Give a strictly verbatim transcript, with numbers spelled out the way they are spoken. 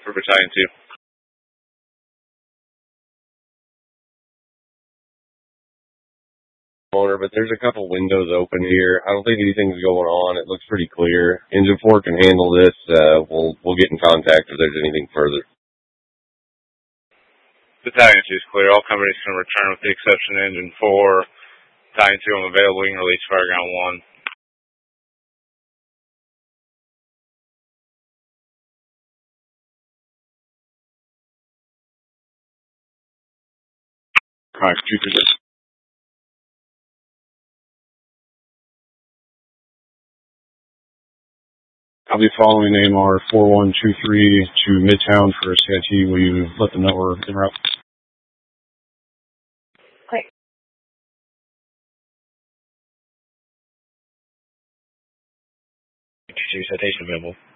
for Battalion two. Owner, but there's a couple windows open here. I don't think anything's going on. It looks pretty clear. Engine four can handle this. Uh, we'll we'll get in contact if there's anything further. Battalion two is clear. All companies can return with the exception of Engine four. Battalion two, I'm available. You can release Fireground one. Five two three. I'll be following A M R four one two three to Midtown for a C I T. Will you let them know we're en route? Clear. Citation available.